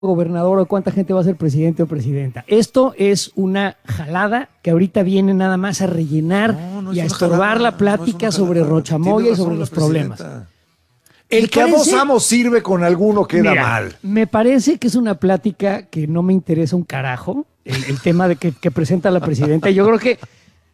gobernador o cuánta gente va a ser presidente o presidenta. Esto es una jalada que ahorita viene nada más a rellenar y a estorbar la plática sobre Rochamoya y sobre los problemas. El que a dos amos sirve con alguno queda mal. Me parece que es una plática que no me interesa un carajo, el tema de que presenta la presidenta. Yo creo que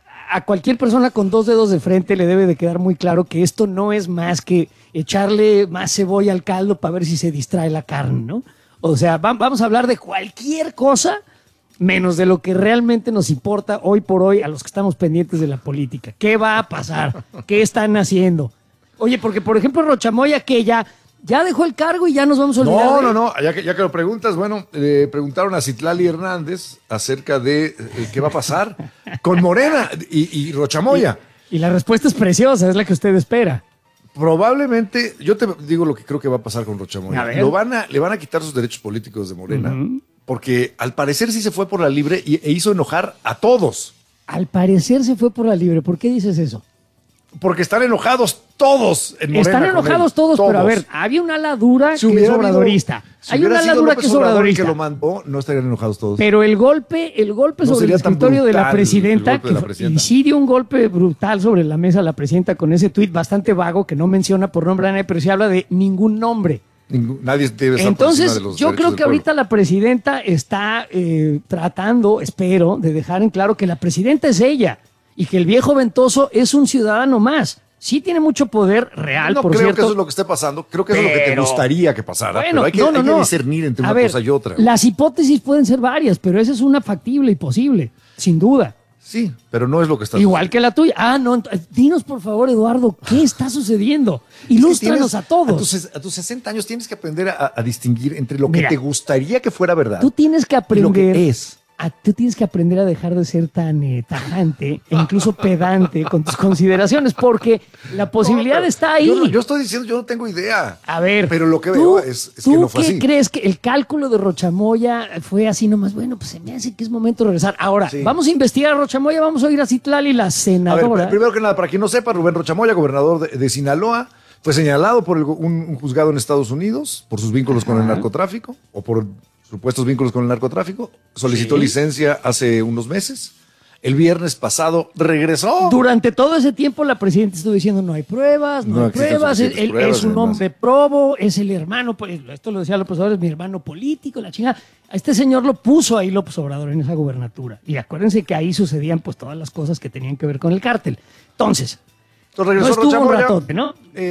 a cualquier persona con dos dedos de frente le debe de quedar muy claro que esto no es más que echarle más cebolla al caldo para ver si se distrae la carne, ¿no? O sea, vamos a hablar de cualquier cosa menos de lo que realmente nos importa hoy por hoy a los que estamos pendientes de la política. ¿Qué va a pasar? ¿Qué están haciendo? Oye, porque por ejemplo Rochamoya que ya dejó el cargo y ya nos vamos a olvidar. No, ya que lo preguntas, bueno, le preguntaron a Citlali Hernández acerca de qué va a pasar con Morena y Rochamoya. Y la respuesta es preciosa, es la que usted espera. Probablemente, yo te digo lo que creo que va a pasar con Rochamoya. Le van a quitar sus derechos políticos de Morena, porque al parecer sí se fue por la libre e hizo enojar a todos. Al parecer se fue por la libre. ¿Por qué dices eso? Porque están enojados todos en Morena. Están enojados todos, pero a ver, había una ala dura que es obradorista. Hay una ala dura que es obradorista. Que lo mandó, no estarían enojados todos. Pero el golpe sobre el escritorio de la presidenta, y sí dio un golpe brutal sobre la mesa la presidenta con ese tuit bastante vago que no menciona por nombre a nadie, pero sí habla de ningún nombre. Nadie debe estar. Entonces, yo creo que ahorita la presidenta está tratando, espero, de dejar en claro que la presidenta es ella y que el viejo ventoso es un ciudadano más. Sí tiene mucho poder real, por cierto. No creo que eso es lo que esté pasando. Creo que eso es lo que te gustaría que pasara. Bueno, pero hay que discernir entre una cosa y otra. Las hipótesis pueden ser varias, pero esa es una factible y posible, sin duda. Sí, pero no es lo que está Igual que la tuya. No, dinos por favor, Eduardo, ¿qué está sucediendo? Ilústranos a todos. A tus 60 años tienes que aprender a distinguir entre lo que te gustaría que fuera verdad. Tú tienes que aprender. Y lo que es. Tú tienes que aprender a dejar de ser tan tajante e incluso pedante con tus consideraciones, porque la posibilidad está ahí. Yo estoy diciendo, yo no tengo idea. A ver, pero lo que veo es que no fue así. ¿Tú qué crees que el cálculo de Rochamoya fue así nomás? Bueno, pues se me hace que es momento de regresar. Ahora, vamos a investigar a Rochamoya, vamos a oír a Citlali, la senadora. A ver, primero que nada, para quien no sepa, Rubén Rochamoya, gobernador de Sinaloa, fue señalado por un juzgado en Estados Unidos por sus vínculos con el narcotráfico o por supuestos vínculos con el narcotráfico. Solicitó licencia hace unos meses. El viernes pasado regresó. Durante todo ese tiempo la presidenta estuvo diciendo no hay pruebas, él es un hombre probo, es el hermano, esto lo decía López Obrador, es mi hermano político, la chingada. A este señor lo puso ahí López Obrador en esa gubernatura. Y acuérdense que ahí sucedían pues todas las cosas que tenían que ver con el cártel. Entonces regresó no estuvo Rochamoya, un ratote, ¿no?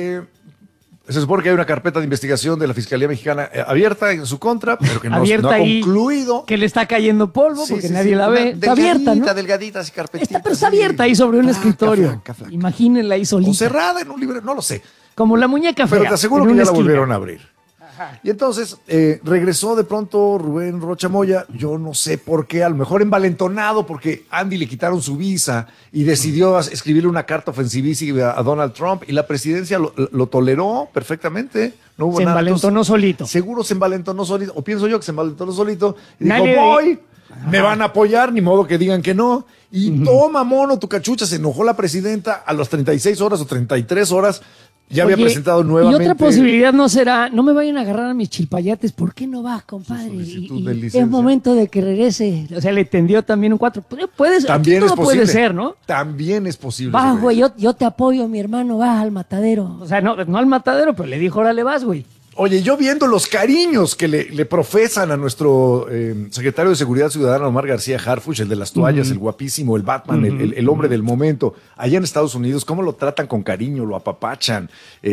Se supone que hay una carpeta de investigación de la Fiscalía Mexicana abierta en su contra, pero que no ha concluido. Que le está cayendo polvo porque nadie la ve. Está abierta, ¿no? Delgadita, así carpetita. Pero está abierta ahí sobre un escritorio. Flaca. Imagínenla ahí solita. O cerrada en un libro, no lo sé. Como la muñeca fea. Pero te aseguro que ya la volvieron a abrir. Ajá. Y entonces regresó de pronto Rubén Rochamoya, yo no sé por qué, a lo mejor envalentonado porque Andy le quitaron su visa y decidió escribirle una carta ofensivísima a Donald Trump y la presidencia lo toleró perfectamente. No hubo se nada. Envalentonó solito. Seguro se envalentonó solito, o pienso yo que se envalentonó solito y dijo, voy, me van a apoyar, ni modo que digan que no. Y toma, mono, tu cachucha, se enojó la presidenta a las 36 horas o 33 horas. Ya había presentado nuevamente. Y otra posibilidad no será, no me vayan a agarrar a mis chilpayates, ¿por qué no vas, compadre? Es momento de que regrese. O sea, le tendió también un 4. También es posible. Puede ser, ¿no? También es posible. Vas, güey, yo te apoyo, mi hermano, vas al matadero. O sea, no al matadero, pero le dijo, órale, vas, güey. Oye, yo viendo los cariños que le profesan a nuestro secretario de Seguridad Ciudadana, Omar García Harfuch, el de las toallas, el guapísimo, el Batman, el hombre del momento, allá en Estados Unidos, cómo lo tratan con cariño, lo apapachan,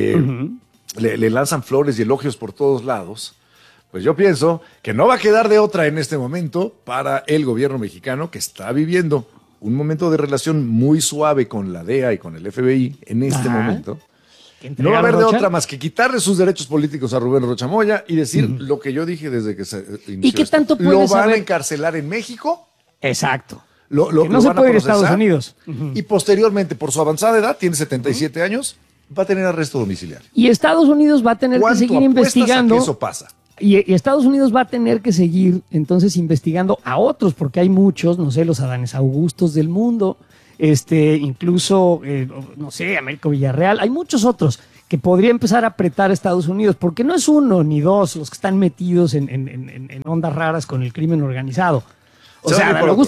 le lanzan flores y elogios por todos lados. Pues yo pienso que no va a quedar de otra en este momento para el gobierno mexicano, que está viviendo un momento de relación muy suave con la DEA y con el FBI en este momento. No va a haber de otra más que quitarle sus derechos políticos a Rubén Rochamoya y decir lo que yo dije desde que se inició. ¿Y qué tanto puede Lo van a encarcelar en México. Exacto. No se puede ir a Estados Unidos. Y posteriormente, por su avanzada edad, tiene 77 años, va a tener arresto domiciliario. Y Estados Unidos va a tener que seguir investigando. A que eso pasa? Y Estados Unidos va a tener que seguir entonces investigando a otros, porque hay muchos, no sé, los Adanes Augustos del mundo, incluso, no sé, Américo Villarreal, hay muchos otros que podría empezar a apretar a Estados Unidos, porque no es uno ni dos los que están metidos en ondas raras con el crimen organizado. O sea,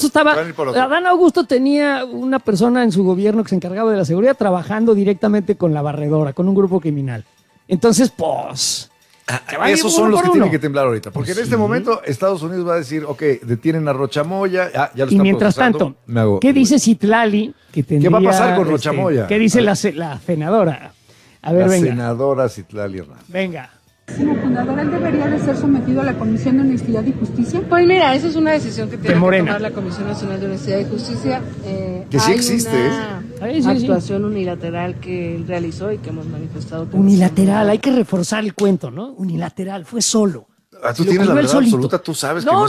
Adán Augusto tenía una persona en su gobierno que se encargaba de la seguridad trabajando directamente con la barredora, con un grupo criminal. Entonces, pues... Esos son los que tienen que temblar ahorita, porque en este momento Estados Unidos va a decir, ok, detienen a Rochamoya, ya lo están y mientras tanto, ¿qué dice Citlali? ¿Qué va a pasar con Rochamoya? ¿Qué dice la senadora? A ver, venga. La senadora Citlali Hernández. Venga. Como fundador, ¿él debería de ser sometido a la Comisión de Honestidad y Justicia? Pues mira, esa es una decisión que tiene que Morena. tomar la Comisión Nacional de Honestidad y Justicia. Que sí existe, Hay una actuación unilateral que él realizó y que hemos manifestado. Que Unilateral, hay que reforzar el cuento, ¿no? Unilateral, fue solo. Tú tienes la verdad absoluta, tú sabes que no,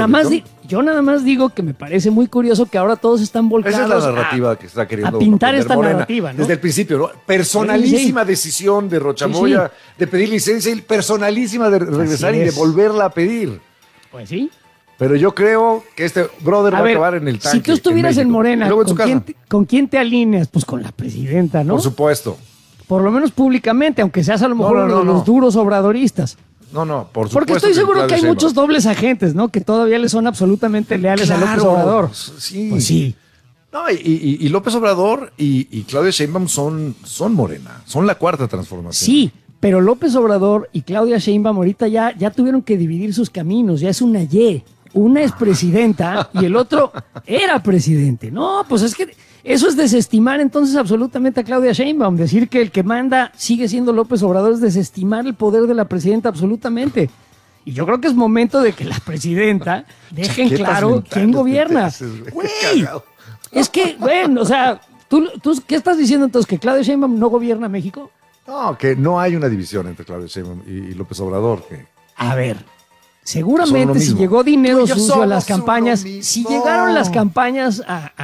yo nada más digo que me parece muy curioso que ahora todos están volcados. Esa es la narrativa que está queriendo a pintar esta Morena, narrativa, ¿no? desde el principio, ¿no? Personalísima decisión de Rochamoya de pedir licencia y personalísima de regresar y de volverla a pedir. Pues sí. Pero yo creo que este brother va a acabar en el tanque. Si tú estuvieras en Morena, en ¿con quién te alineas? Pues con la presidenta, ¿no? Por supuesto. Por lo menos públicamente, aunque seas a lo mejor uno de los duros obradoristas. No, por supuesto. Porque estoy seguro que hay muchos dobles agentes, ¿no? Que todavía le son absolutamente leales a López Obrador. Sí. Pues sí. No, y López Obrador y Claudia Sheinbaum son Morena, son la cuarta transformación. Sí, pero López Obrador y Claudia Sheinbaum ahorita ya tuvieron que dividir sus caminos, ya es una Y. Una es presidenta y el otro era presidente. No, pues es que eso es desestimar entonces absolutamente a Claudia Sheinbaum. Decir que el que manda sigue siendo López Obrador es desestimar el poder de la presidenta absolutamente. Y yo creo que es momento de que la presidenta deje en claro quién gobierna. Güey, es que, bueno, o sea, ¿tú qué estás diciendo entonces? ¿Que Claudia Sheinbaum no gobierna México? No, que no hay una división entre Claudia Sheinbaum y López Obrador. A ver, seguramente si llegó dinero sucio a las campañas, si llegaron las campañas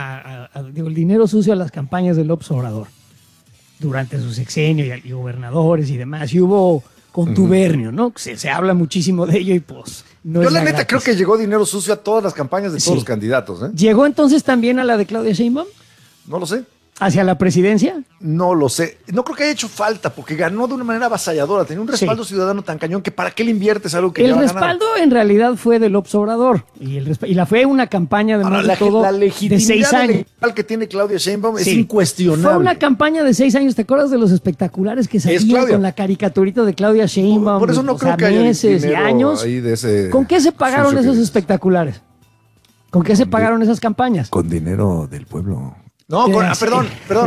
el dinero sucio a las campañas de López Obrador durante su sexenio y gobernadores y demás, y hubo contubernio, ¿no? Se habla muchísimo de ello y pues no. Yo la neta creo que llegó dinero sucio a todas las campañas de todos los candidatos, ¿eh? ¿Llegó entonces también a la de Claudia Sheinbaum? No lo sé. ¿Hacia la presidencia? No lo sé. No creo que haya hecho falta porque ganó de una manera avasalladora. Tenía un respaldo ciudadano tan cañón que ¿para qué le inviertes algo que ya va a ganar? El respaldo en realidad fue de López Obrador y la fue una campaña de más de todo la de 6 años. Legitimidad que tiene Claudia Sheinbaum es incuestionable. Fue una campaña de 6 años. ¿Te acuerdas de los espectaculares que salían con la caricaturita de Claudia Sheinbaum? Por eso no creo que haya meses y años. Ahí de ese ¿Con qué se pagaron esos espectaculares? ¿Con qué se pagaron esas campañas? Con dinero del pueblo. No, perdón.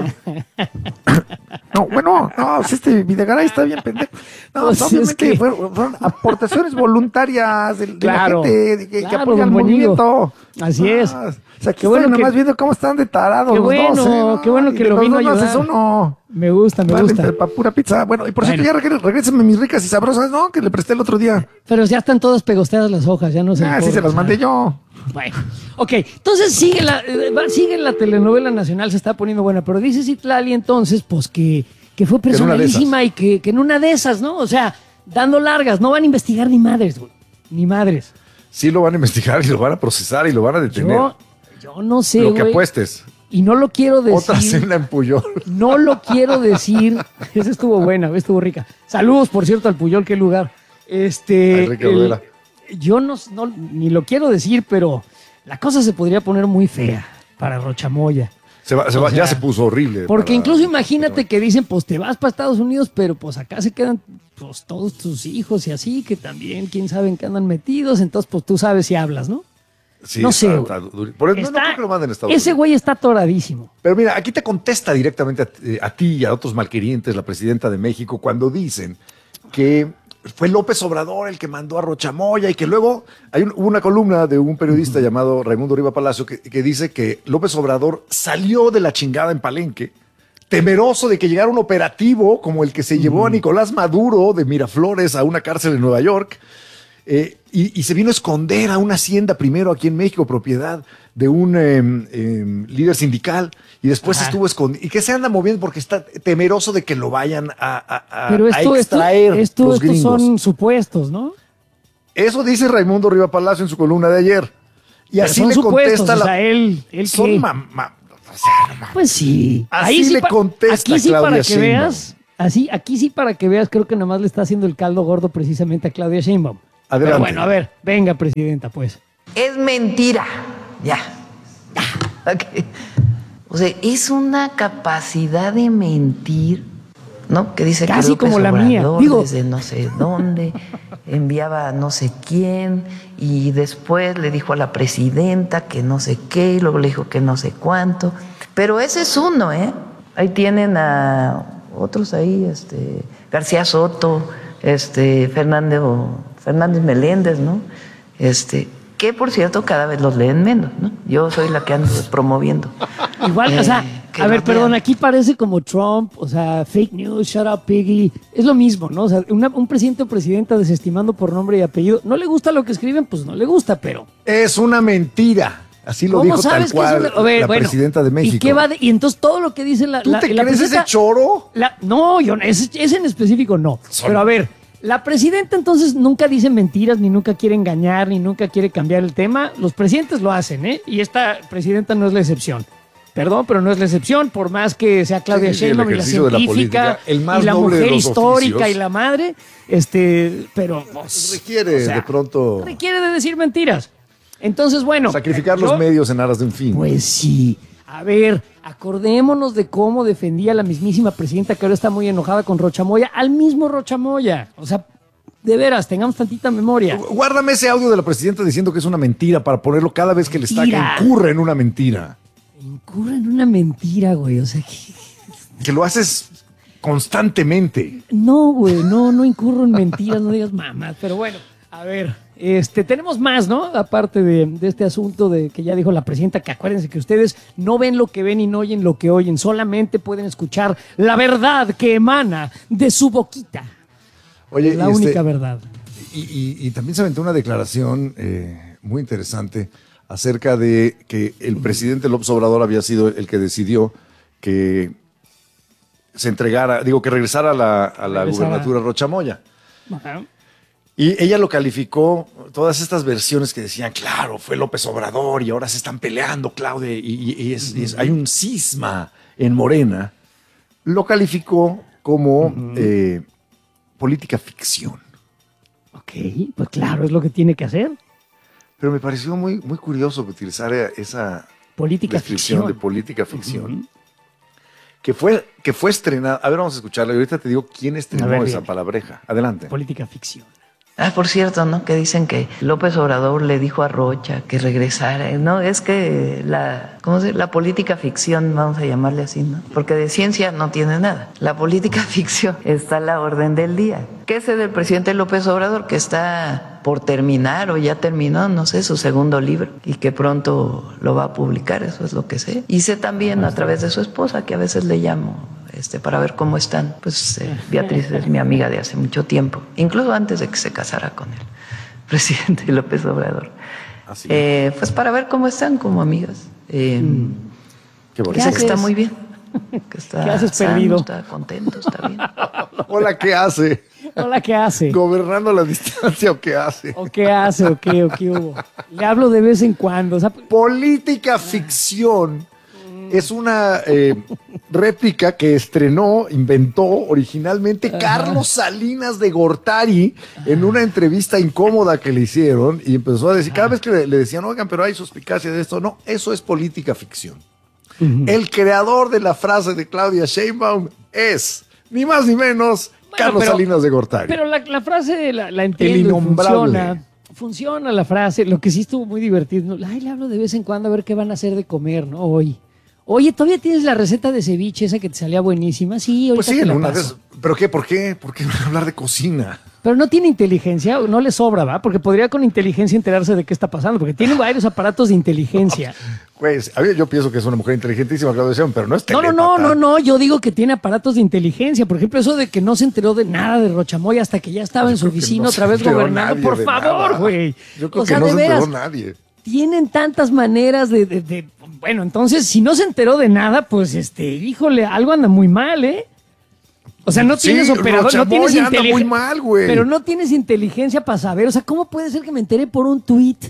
Videgaray está bien pendejo. No, pues obviamente fueron aportaciones voluntarias de la gente que apoya al Buenillo. movimiento. Así es. O sea, que bueno nomás viendo cómo están de tarados los dos. Qué bueno que lo vino a ayudar. Haces uno. Me gusta. Para pura pizza. Bueno, y por cierto, ya regrésame mis ricas y sabrosas, ¿no? Que le presté el otro día. Pero ya están todas pegosteadas las hojas, ya no sé. Sí se las mandé yo. Bueno, ok, entonces sigue la telenovela nacional, se está poniendo buena, pero dice Citlali entonces, pues que fue personalísima y que en una de esas, ¿no? O sea, dando largas, no van a investigar ni madres, güey, ni madres. Sí lo van a investigar y lo van a procesar y lo van a detener. Yo no sé, lo que apuestes. Y no lo quiero decir. Otra cena en Puyol. No lo quiero decir. Esa estuvo buena, estuvo rica. Saludos, por cierto, al Puyol, qué lugar. Yo no, ni lo quiero decir, pero la cosa se podría poner muy fea para Rochamoya. Ya se puso horrible. Porque incluso imagínate que dicen, pues te vas para Estados Unidos, pero pues acá se quedan pues todos tus hijos y así, que también quién sabe en qué andan metidos, entonces pues tú sabes si hablas, ¿no? Sí, no sé. Por eso no creo que lo manden a Estados Unidos. Ese güey está atoradísimo. Pero mira, aquí te contesta directamente a ti y a otros malquerientes la presidenta de México cuando dicen que fue López Obrador el que mandó a Rochamoya y que luego hubo una columna de un periodista llamado Raimundo Riva Palacio que dice que López Obrador salió de la chingada en Palenque, temeroso de que llegara un operativo como el que se llevó a Nicolás Maduro de Miraflores a una cárcel en Nueva York. Y se vino a esconder a una hacienda primero aquí en México, propiedad de un líder sindical, y después estuvo escondido. ¿Y que se anda moviendo? Porque está temeroso de que lo vayan a extraer los gringos. Estos son supuestos, ¿no? Eso dice Raimundo Riva Palacio en su columna de ayer. Y pero así le contesta o sea, él son pues sí. Así le contesta aquí sí, Claudia para que Sheinbaum. veas, Así, aquí sí para que veas, creo que nomás le está haciendo el caldo gordo precisamente a Claudia Sheinbaum. Adelante. Pero bueno, a ver, venga, presidenta, pues. Es mentira. Ya. Ok. O sea, es una capacidad de mentir, ¿no? Que dice Casi que López como la mía. Obrador, Digo, desde no sé dónde, enviaba a no sé quién, y después le dijo a la presidenta que no sé qué, y luego le dijo que no sé cuánto. Pero ese es uno, ¿eh? Ahí tienen a otros ahí, García Soto, Fernández Meléndez, ¿no? Que por cierto cada vez los leen menos, ¿no? Yo soy la que ando promoviendo. igual, o sea, que a ver, lo perdón, vean. aquí parece como Trump, o sea, fake news, shut up, piggy. Es lo mismo, ¿no? O sea, un presidente o presidenta desestimando por nombre y apellido. No le gusta lo que escriben, pues no le gusta, pero... Es una mentira. Así lo dijo tal cual que es una... A ver, la bueno, presidenta de México. ¿Y qué va y entonces todo lo que dice la... ¿Tú te la crees ese presidenta- choro? No, yo ese en específico no. Pero a ver, la presidenta entonces nunca dice mentiras, ni nunca quiere engañar, ni nunca quiere cambiar el tema. Los presidentes lo hacen, ¿eh? Y esta presidenta no es la excepción. Perdón, pero no es la excepción, por más que sea Claudia Sí, el Sheinbaum y la ejercicio de la científica política, el más y la noble de mujer los histórica oficios. y la madre, pero pues, Requiere o sea, de pronto requiere de decir mentiras. Entonces, bueno, sacrificar yo- los medios en aras de un fin. Pues sí. A ver, acordémonos de cómo defendía la mismísima presidenta que ahora está muy enojada con Rocha Moya, al mismo Rocha Moya. O sea, de veras, tengamos tantita memoria. Guárdame ese audio de la presidenta diciendo que es una mentira para ponerlo cada vez que le está que Mentira. incurre en una mentira. Incurre en una mentira, güey. O sea, que... Que lo haces constantemente. No, güey, no incurro en mentiras, no digas mamás. Pero bueno, a ver, tenemos más, ¿no? Aparte de este asunto de que ya dijo la presidenta, que acuérdense que ustedes no ven lo que ven y no oyen lo que oyen, solamente pueden escuchar la verdad que emana de su boquita. Oye, La única verdad. Y también se aventó una declaración muy interesante acerca de que el presidente López Obrador había sido el que decidió que se entregara, que regresara a la Regresara. gubernatura Rocha Moya. Ajá. Y ella lo calificó, todas estas versiones que decían, claro, fue López Obrador y ahora se están peleando, Claudia, hay un cisma en Morena, lo calificó como política ficción. Ok, pues claro, es lo que tiene que hacer. Pero me pareció muy, muy curioso que utilizara esa Política descripción ficción. de política ficción. Que fue estrenada. A ver, vamos a escucharla. Y ahorita te digo quién estrenó A ver, esa bien. palabreja. Adelante. Política ficción. Por cierto, ¿no? Que dicen que López Obrador le dijo a Rocha que regresara. No, es que la política ficción, vamos a llamarle así, ¿no? Porque de ciencia no tiene nada. La política ficción está a la orden del día. ¿Qué sé del presidente López Obrador? Que está por terminar o ya terminó, no sé, su segundo libro y que pronto lo va a publicar, eso es lo que sé. Y sé también a través de su esposa, que a veces le llamo para ver cómo están. Pues Beatriz es mi amiga de hace mucho tiempo, incluso antes de que se casara con el presidente López Obrador. Así. Pues para ver cómo están como amigas. Qué Dice bonito. que está muy bien, que está ¿Qué haces sano, perdido? está contento, está bien. Hola, ¿qué hace? Hola, ¿qué hace? ¿Gobernando a la distancia o qué hace? ¿O qué hace? ¿O qué hubo? Le hablo de vez en cuando. O sea, Política ficción es una réplica que inventó originalmente Carlos Salinas de Gortari en una entrevista incómoda que le hicieron y empezó a decir, cada vez que le decían, oigan, pero hay suspicacia de esto, no, eso es política ficción. El creador de la frase de Claudia Sheinbaum es, ni más ni menos, Carlos Salinas de Gortari. Pero la frase la entiendo. El innombrable. Funciona la frase. Lo que sí estuvo muy divertido. Ay, le hablo de vez en cuando a ver qué van a hacer de comer, ¿no? Hoy. Oye, ¿todavía tienes la receta de ceviche esa que te salía buenísima? Sí, ahorita Pues sí, te en la una de paso. esas. ¿Pero qué? ¿Por qué? ¿Por qué no hablar de cocina? Pero no tiene inteligencia, no le sobra, ¿va? Porque podría con inteligencia enterarse de qué está pasando, porque tiene varios aparatos de inteligencia. Pues, yo pienso que es una mujer inteligentísima, Claudia Sheinbaum, pero no es No, telépata. yo digo que tiene aparatos de inteligencia. Por ejemplo, eso de que no se enteró de nada de Rochamoya hasta que ya estaba en su Yo creo que oficina no otra se vez enteró gobernando. nadie Por de favor, nada. güey. Yo creo O sea, que no de se enteró veras, nadie. tienen tantas maneras de... Bueno, entonces, si no se enteró de nada, pues, híjole, algo anda muy mal, ¿eh? O sea, no Sí, tienes operador, no tienes Rochamoya anda inteligencia. muy mal, güey. Pero no tienes inteligencia para saber. O sea, ¿cómo puede ser que me entere por un tuit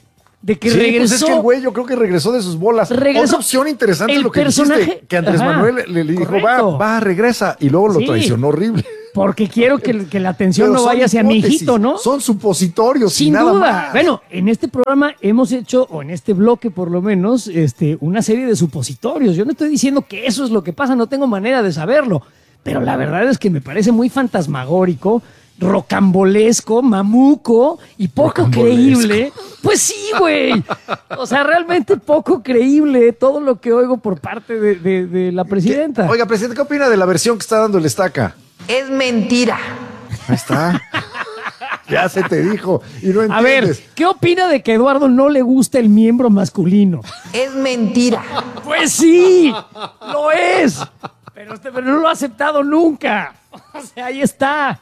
de que Sí, regresó. pues es que el güey yo creo que regresó de sus bolas. Regresó. Otra opción interesante es El lo que personaje- dijiste, que Andrés Ajá, Manuel le dijo, correcto. regresa, y luego lo Sí. traicionó horrible. Porque quiero que la atención Pero no son vaya hacia mi hipótesis, hijito, ¿no? Son supositorios y Sin nada duda. más. Bueno, en este programa hemos hecho, o en este bloque por lo menos, una serie de supositorios. Yo no estoy diciendo que eso es lo que pasa, no tengo manera de saberlo. Pero la verdad es que me parece muy fantasmagórico, rocambolesco, mamuco y poco Rocambolesco. creíble. Pues sí, güey. O sea, realmente poco creíble todo lo que oigo por parte de la presidenta. Oiga, presidente, ¿qué opina de la versión que está dando el Estaca? Es mentira. Ahí está. Ya se te dijo. Y no A ver, entiendes. ¿qué opina de que a Eduardo no le gusta el miembro masculino? Es mentira. Pues sí, lo es. Pero no lo ha aceptado nunca. O sea, ahí está.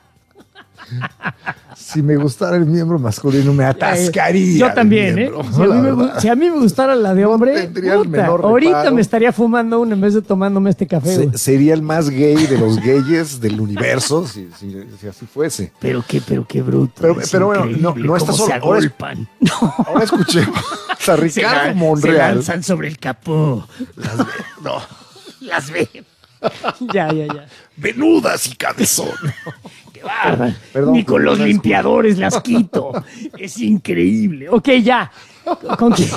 Si me gustara el miembro masculino, me atascaría. Yo también, el ¿eh? miembro, Si a, la mí verdad. si a mí me gustara la de No hombre, tendría el menor ahorita reparo. me estaría fumando una en vez de tomándome este café. güey. Sería el más gay de los gayes del universo si así fuese. Pero qué bruto. Pero- es pero bueno, increíble no está cómo solo. se Ahora es- agolpan. No. Ahora escuchemos a Se Ricardo Monreal. lanzan sobre el capó. Las ven. Ya. Venudas y cabezón. Qué bárbaro. Perdón, Ni con los una limpiadores las quito. Es increíble. Ok, ya. ¿Con quién?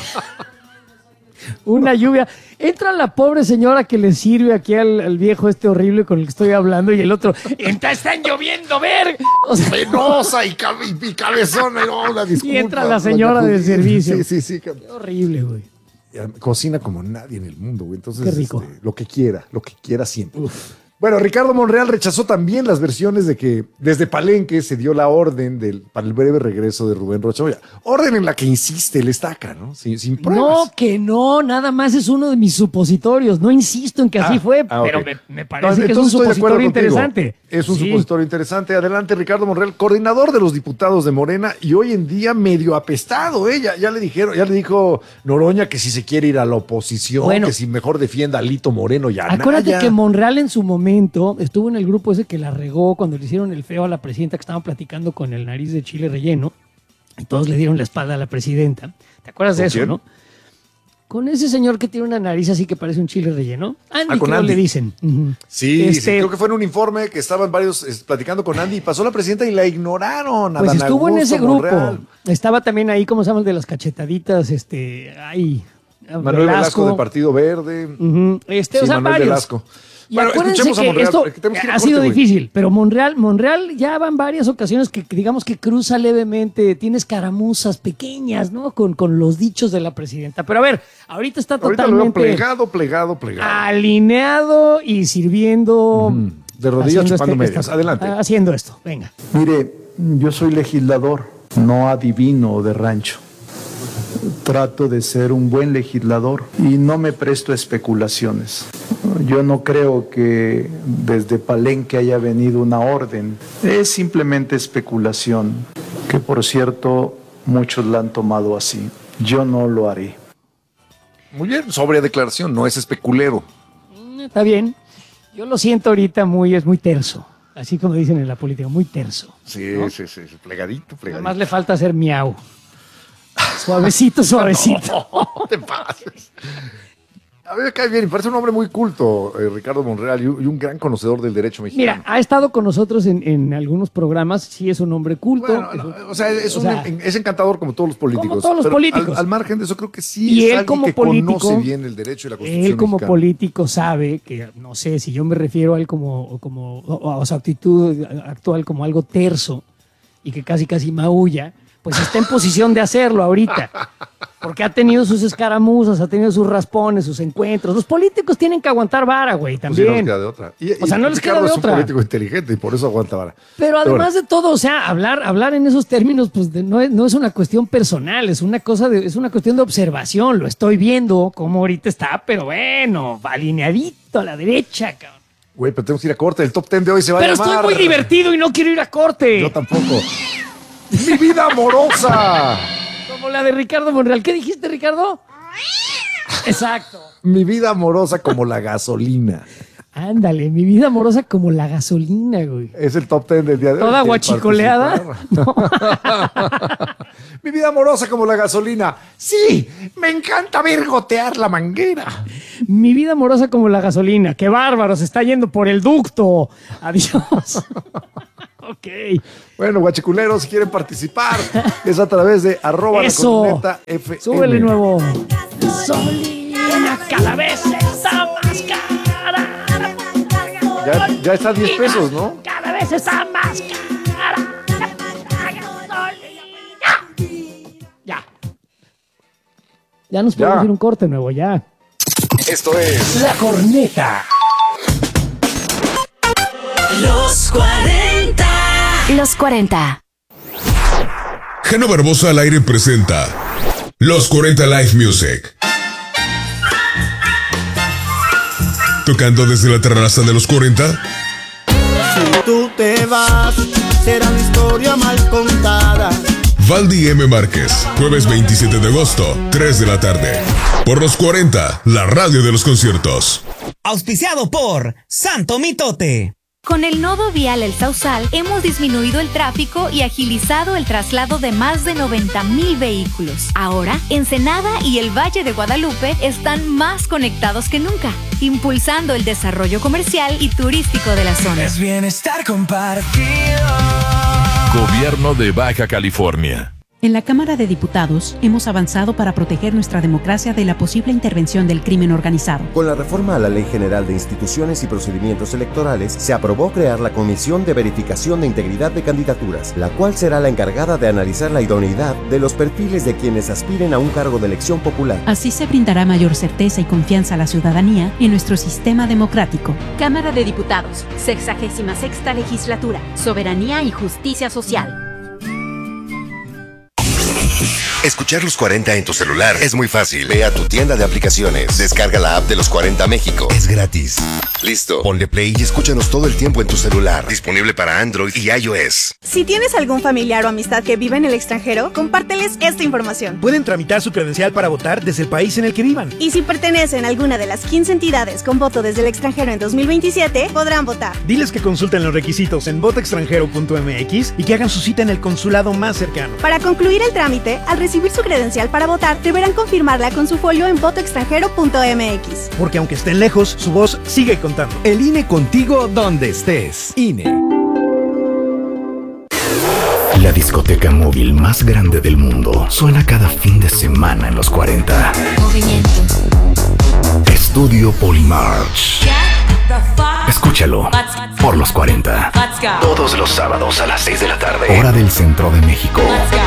Una lluvia. Entra la pobre señora que le sirve aquí al viejo este horrible con el que estoy hablando y el otro. Están lloviendo, ver. O sea, Venosa y cabezón. No, la disculpa. Y entra la señora del servicio. Sí. qué horrible, güey. Cocina como nadie en el mundo, güey. Entonces, Qué rico. lo que quiera siempre. Bueno, Ricardo Monreal rechazó también las versiones de que desde Palenque se dio la orden para el breve regreso de Rubén Rocha. Oye, orden en la que insiste el Estaca, ¿no? Sin pruebas. No, que no, nada más es uno de mis supositorios. No insisto en que así fue, pero ok. me parece que es un Entonces estoy de acuerdo supositorio contigo. interesante. Es un Sí. supositorio interesante. Adelante, Ricardo Monreal, coordinador de los diputados de Morena y hoy en día medio apestado. Ya le dijo Noroña que si se quiere ir a la oposición, Bueno. que si mejor defienda a Lito Moreno y a Acuérdate Anaya. que Monreal en su momento estuvo en el grupo ese que la regó cuando le hicieron el feo a la presidenta que estaban platicando con el nariz de chile relleno y todos le dieron la espalda a la presidenta. ¿Te acuerdas de ¿Con eso, quién? no? Con ese señor que tiene una nariz así que parece un chile relleno. Andy, con creo Andy. le dicen. Ujú. Sí, Este, sí, creo que fue en un informe que estaban varios platicando con Andy y pasó la presidenta y la ignoraron. A Pues Dan estuvo en Augusto ese grupo. Monreal. Estaba también ahí, ¿cómo se llama? El de las cachetaditas, Manuel Velasco del Partido Verde. Ujú. O sea, Manuel varios. Velasco. Y Bueno, acuérdense escuchemos a que Monreal, esto porque tenemos que ir a ha corte, sido güey. difícil, pero Monreal ya van varias ocasiones que digamos que cruza levemente, tiene escaramuzas pequeñas, ¿no? Con los dichos de la presidenta. Pero a ver, ahorita está Ahorita lo veo totalmente plegado. alineado y sirviendo. De rodillas haciendo chupando medias. Adelante. Haciendo esto, venga. Mire, yo soy legislador, no adivino de rancho. Trato de ser un buen legislador y no me presto a especulaciones. Yo no creo que desde Palenque haya venido una orden. Es simplemente especulación, que por cierto muchos la han tomado así. Yo no lo haré. Muy bien, sobria declaración, no es especulero. Está bien. Yo lo siento ahorita es muy terso. Así como dicen en la política, muy terso. Sí, plegadito. Nada más le falta hacer miau. Suavecito. No te pases. A mí me cae bien y parece un hombre muy culto, Ricardo Monreal, y un gran conocedor del derecho mexicano. Mira, ha estado con nosotros en algunos programas, sí es un hombre culto. Bueno, es encantador como todos los políticos. Como todos los pero políticos. Al margen de eso, creo que sí Y es él alguien como que político, conoce bien el derecho y la Constitución Él como mexicana. político sabe que, no sé, si yo me refiero a él a su actitud actual como algo terso y que casi maulla, pues está en posición de hacerlo ahorita. Porque ha tenido sus escaramuzas, ha tenido sus raspones, sus encuentros. Los políticos tienen que aguantar vara, güey, Pues sí, no les también. queda de otra. O sea, no les Ricardo queda de es otra. un político inteligente y por eso aguanta vara. Pero además bueno. de todo, o sea, hablar en esos términos, pues no es una cuestión personal, es una cuestión de observación. Lo estoy viendo como ahorita está, pero bueno, va alineadito a la derecha, cabrón. Güey, pero tenemos que ir a corte. El top 10 de hoy se va Pero a llamar. estoy muy divertido y no quiero ir a corte. Yo tampoco. ¡Mi vida amorosa! Como la de Ricardo Monreal. ¿Qué dijiste, Ricardo? Exacto. Mi vida amorosa como la gasolina. Ándale, mi vida amorosa como la gasolina, güey. Es el top 10 del día de hoy. Toda guachicoleada. No. Mi vida amorosa como la gasolina. Sí, me encanta ver gotear la manguera. Mi vida amorosa como la gasolina. ¡Qué bárbaro! Se está yendo por el ducto. Adiós. Ok. Bueno, guachiculeros, si quieren participar, es a través de @lacoluneta_FM. Súbele nuevo. Gasolina cada vez está más cara. Ya está a 10 pesos, ¿no? Cada vez está más cara. Ya. Ya nos podemos ir un corte nuevo, ya. Esto es La Corneta. Los 40. Los 40. Geno Barbosa al aire presenta Los 40 Live Music. Tocando desde la terraza de los 40. Si tú te vas, será una historia mal contada. Valdi M. Márquez, jueves 27 de agosto, 3 de la tarde. Por los 40, la radio de los conciertos. Auspiciado por Santo Mitote. Con el nodo vial El Sausal hemos disminuido el tráfico y agilizado el traslado de más de 90,000 vehículos. Ahora, Ensenada y el Valle de Guadalupe están más conectados que nunca, impulsando el desarrollo comercial y turístico de la zona. Es bienestar compartido. Gobierno de Baja California. En la Cámara de Diputados hemos avanzado para proteger nuestra democracia de la posible intervención del crimen organizado. Con la reforma a la Ley General de Instituciones y Procedimientos Electorales, se aprobó crear la Comisión de Verificación de Integridad de Candidaturas, la cual será la encargada de analizar la idoneidad de los perfiles de quienes aspiren a un cargo de elección popular. Así se brindará mayor certeza y confianza a la ciudadanía en nuestro sistema democrático. Cámara de Diputados, 66ª Legislatura, Soberanía y Justicia Social. Escuchar los 40 en tu celular es muy fácil. Ve a tu tienda de aplicaciones, descarga la app de los 40 México. Es gratis. Listo, ponle play y escúchanos todo el tiempo en tu celular. Disponible para Android y iOS. Si tienes algún familiar o amistad que vive en el extranjero, compárteles esta información. Pueden tramitar su credencial para votar desde el país en el que vivan. Y si pertenecen a alguna de las 15 entidades con voto desde el extranjero en 2027, podrán votar. Diles que consulten los requisitos en votoextranjero.mx y que hagan su cita en el consulado más cercano. Para concluir el trámite, al recibir su credencial para votar, deberán confirmarla con su folio en votoextranjero.mx. Porque aunque estén lejos, su voz sigue contando. El INE contigo donde estés. INE. La discoteca móvil más grande del mundo suena cada fin de semana en los 40. Movimiento. Estudio Polymarch. Escúchalo por los 40. Todos los sábados a las 6 de la tarde. Hora del centro de México.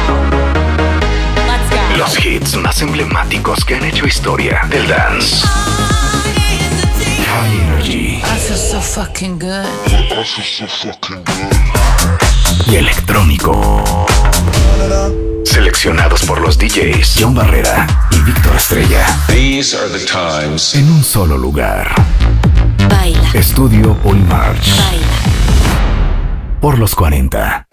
Los hits más emblemáticos que han hecho historia del dance. High Energy. I feel so fucking good. Y electrónico. Seleccionados por los DJs John Barrera y Víctor Estrella. These are the times. En un solo lugar. Baila. Estudio Polymarch. Baila. Por los 40.